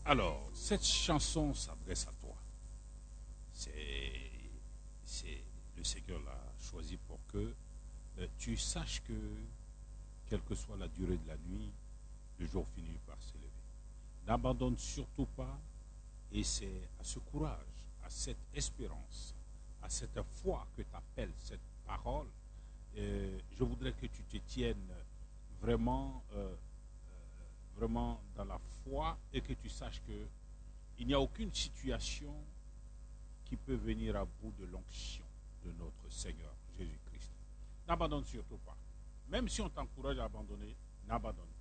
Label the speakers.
Speaker 1: Alors, cette chanson s'adresse à toi. C'est, c'est le Seigneur l'a choisi pour que tu saches que, quelle que soit la durée de la nuit, le jour finit par se lever. N'abandonne surtout pas, et c'est à ce courage, à cette espérance, à cette foi que t'appelle cette parole. Je voudrais que tu te tiennes vraiment, vraiment dans la foi et que tu saches que il n'y a aucune situation qui peut venir à bout de l'onction de notre Seigneur Jésus-Christ. N'abandonne surtout pas. Même si on t'encourage à abandonner, n'abandonne